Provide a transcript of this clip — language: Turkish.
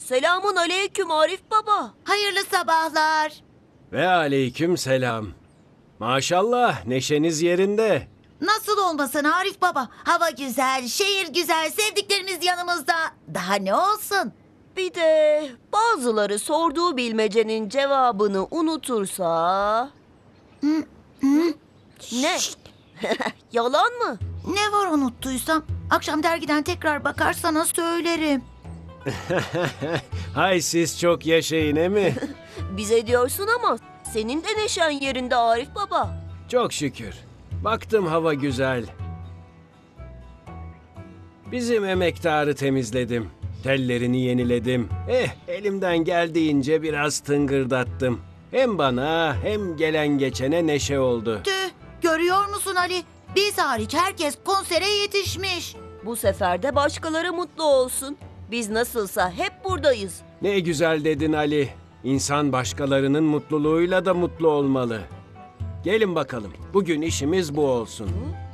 Selamun aleyküm Arif Baba. Hayırlı sabahlar. Ve aleyküm selam. Maşallah neşeniz yerinde. Nasıl olmasın Arif Baba? Hava güzel, şehir güzel, sevdiklerimiz yanımızda. Daha ne olsun? Bir de bazıları sorduğu bilmecenin cevabını unutursa... Ne? Yalan mı? Ne var unuttuysam? Akşam dergiden tekrar bakar sana söylerim. Hay siz çok yaşayın emi. Bize diyorsun ama senin de neşen yerinde Arif Baba. Çok şükür. Baktım hava güzel. Bizim emektarı temizledim. Tellerini yeniledim. Elimden geldiğince biraz tıngırdattım. Hem bana hem gelen geçene neşe oldu. Tüh, görüyor musun Ali? Biz hariç herkes konsere yetişmiş. Bu sefer de başkaları mutlu olsun. Biz nasılsa hep buradayız. Ne güzel dedin Ali. İnsan başkalarının mutluluğuyla da mutlu olmalı. Gelin bakalım. Bugün işimiz bu olsun.